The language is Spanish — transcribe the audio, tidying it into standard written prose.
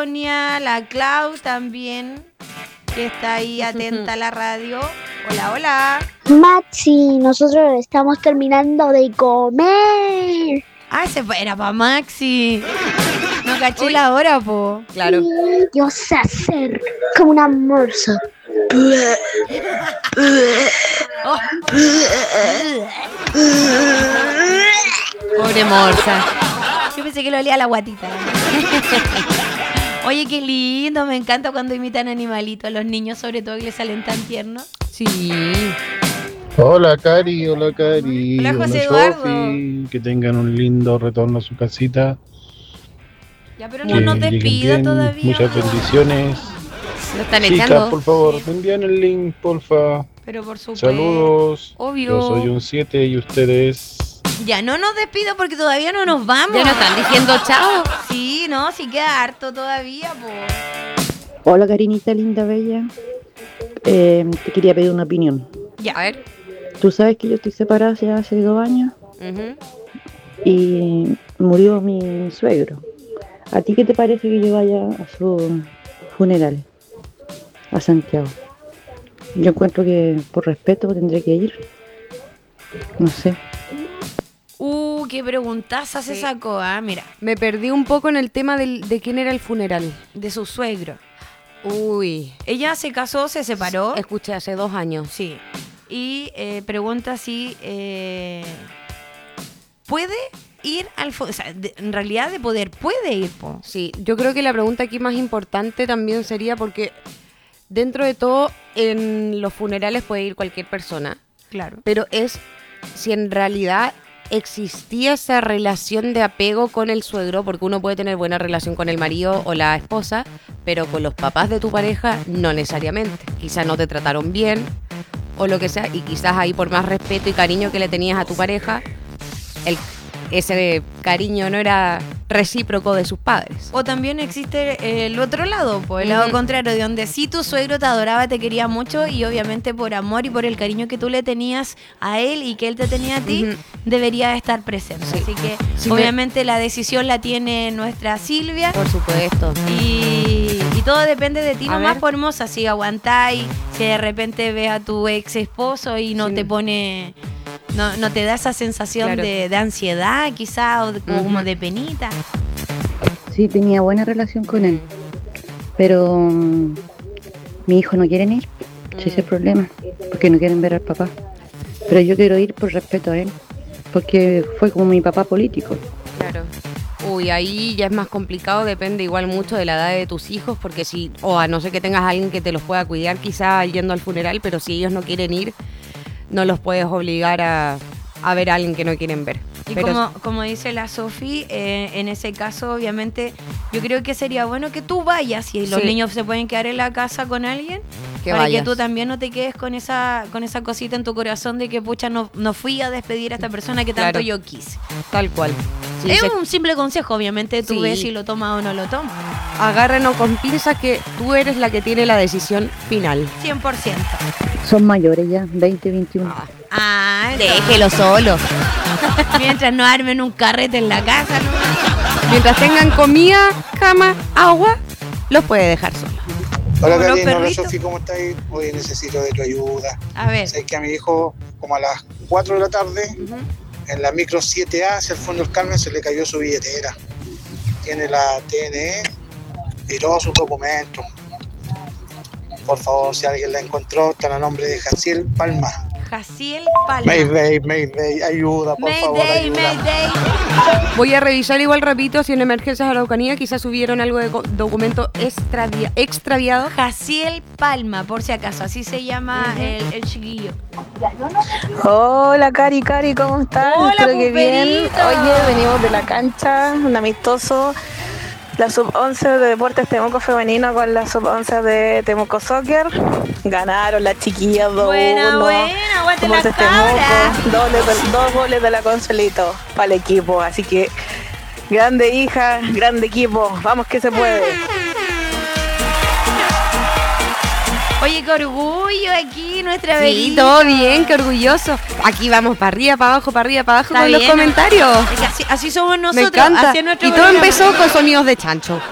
Sonia, la Clau también, que está ahí atenta a la radio. Hola, hola. Maxi, nosotros estamos terminando de comer. Ah, ese era para Maxi. No caché la hora, po. Claro. Yo sé hacer como una morsa. Pobre morsa. Yo pensé que lo olía a la guatita. Oye, qué lindo, me encanta cuando imitan animalitos a los niños, sobre todo que les salen tan tiernos. Sí. Hola Cari, hola Cari. Hola, José Sofi. Eduardo. Que tengan un lindo retorno a su casita. Ya, pero no nos lleguen despida bien, todavía. muchas bendiciones. Lo están Chicas, echando. por favor, me envían el link, porfa. Pero por supuesto. Saludos. Obvio. Yo soy un 7 y ustedes. Ya no nos despido porque todavía no nos vamos. Ya nos están diciendo chao. Sí, no, sí queda harto todavía, po. Hola Karinita, linda, bella. Te quería pedir una opinión. Ya, A ver. Tú sabes que yo estoy separada ya hace 2 años Ujú. y murió mi suegro. ¿A ti qué te parece que yo vaya a su funeral a Santiago? Yo encuentro que por respeto tendré que ir. No sé. Qué preguntaza se Sí. sacó, mira, Me perdí un poco en el tema de quién era el funeral. de su suegro. Uy. Ella se casó, se separó. Escuché hace 2 años. Sí. Y pregunta si puede ir al funeral. O sea, en realidad de poder, puede ir, po. Sí, yo creo que la pregunta aquí más importante también sería porque dentro de todo en los funerales puede ir cualquier persona, Claro. pero es si en realidad existía esa relación de apego con el suegro, porque uno puede tener buena relación con el marido o la esposa, pero con los papás de tu pareja no necesariamente. Quizás no te trataron bien o lo que sea, y quizás ahí por más respeto y cariño que le tenías a tu pareja, ese cariño no era recíproco de sus padres. O también existe el otro lado, po, el lado Ujú. contrario, de donde sí tu suegro te adoraba, te quería mucho y obviamente por amor y por el cariño que tú le tenías a él y que él te tenía a ti, Ujú. debería estar presente. Sí. Así que Sí, obviamente la decisión la tiene nuestra Silvia. Por supuesto. Y todo depende de ti A nomás, ver. por hermosa. Si aguantáis, si de repente ves a tu ex esposo y no Sí. te pone, no te da esa sensación Claro. de ansiedad, quizá, o como Ujú. de penita. Sí, tenía buena relación con él, pero mi hijo no quieren ir. Ese es el problema, porque no quieren ver al papá. Pero yo quiero ir por respeto a él, porque fue como mi papá político. Claro. Uy, ahí ya es más complicado, depende igual mucho de la edad de tus hijos, porque si, o a no ser que tengas a alguien que te los pueda cuidar, quizá yendo al funeral, pero si ellos no quieren ir, no los puedes obligar a ver a alguien que no quieren ver. Y Pero como dice la Sofi, en ese caso, obviamente, yo creo que sería bueno que tú vayas y los Sí. niños se pueden quedar en la casa con alguien, Que para vayas. que tú también no te quedes con esa cosita en tu corazón de que, pucha, no fui a despedir a esta persona que tanto Claro. yo quise. tal cual. Sí, Es se- un simple consejo, obviamente, tú Sí. ves si lo tomas o no lo tomas. agárrenos con pinzas que tú eres la que tiene la decisión final. 100%. Son mayores ya, 20, 21. Déjelo solo. Mientras no armen un carrete en la casa, ¿no? Mientras tengan comida, cama, agua, los puede dejar solos. Hola Como los Karina, hola perritos. Sofi, ¿cómo estáis? Hoy necesito de tu ayuda. A ver. Sé que a mi hijo, como a las 4 de la tarde, en la micro 7A hacia el fondo del Carmen se le cayó su billetera. Tiene la TNE y todos sus documentos. Por favor, si alguien la encontró, está a nombre de Jaciel Palma. Jaciel Palma. Mayday, ayuda, por favor, Mayday, ayuda. Mayday. Voy a revisar igual rapidito si en Emergencias Araucanía quizás subieron algo de documento extraviado. Jaciel Palma, por si acaso, así se llama el chiquillo. Hola Cari, ¿cómo estás? Hola, Espero que bien. Puperito. Oye, venimos de la cancha, un amistoso. La sub-11 de Deportes Temuco Femenino con la sub-11 de Temuco Soccer. Ganaron las chiquillas 2-1. Buena, aguante la Deportes cabra. Temuco, 2 goles de la Consuelito para el equipo. Así que, grande hija, grande equipo. Vamos que se puede. Oye, qué orgullo aquí, nuestra Sí, Belito. todo bien, qué orgulloso. Aquí vamos para arriba, para abajo Está con los bien, comentarios. Es que así somos Me nosotros. encanta. así es nuestro Y todo programa. empezó con sonidos de chancho.